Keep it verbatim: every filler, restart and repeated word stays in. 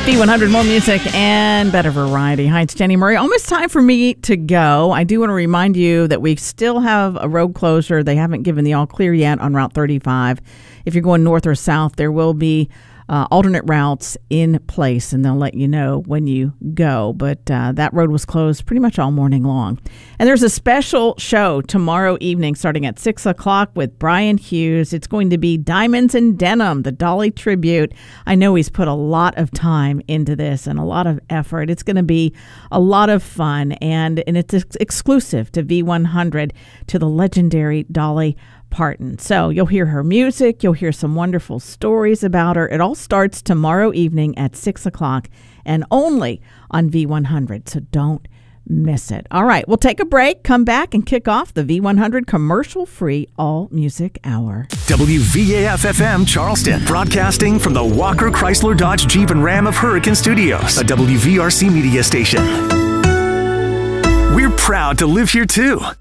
V one hundred, more music and better variety. Hi, it's Jenny Murray. Almost time for me to go. I do want to remind you that we still have a road closure. They haven't given the all clear yet on Route thirty-five. If you're going north or south, there will be uh, alternate routes in place, and they'll let you know when you go. But uh, that road was closed pretty much all morning long. And there's a special show tomorrow evening starting at six o'clock with Brian Hughes. It's going to be Diamonds and Denim, the Dolly tribute. I know he's put a lot of time into this and a lot of effort. It's going to be a lot of fun, and, and it's ex- exclusive to V one hundred, to the legendary Dolly Parton. So you'll hear her music. You'll hear some wonderful stories about her. It all starts tomorrow evening at six o'clock and only on V one hundred. So don't miss it. All right, we'll take a break, come back, and kick off the V one hundred commercial-free all-music hour. W V A F F M Charleston, broadcasting from the Walker Chrysler Dodge Jeep and Ram of Hurricane Studios, a W V R C media station. We're proud to live here, too.